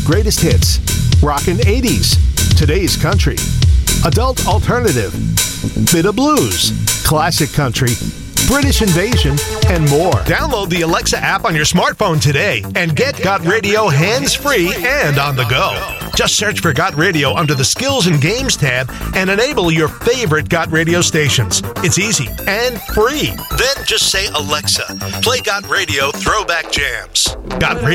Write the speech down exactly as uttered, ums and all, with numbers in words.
greatest hits, rockin' eighties, today's country, adult alternative, bit of blues, classic country, British invasion, and more. Download the Alexa app on your smartphone today and get Got Radio hands-free and on the go. Just search for Got Radio under the Skills and Games tab and enable your favorite Got Radio stations. It's easy and free. Then just say, Alexa, play Got Radio Throwback Jams. Got Radio.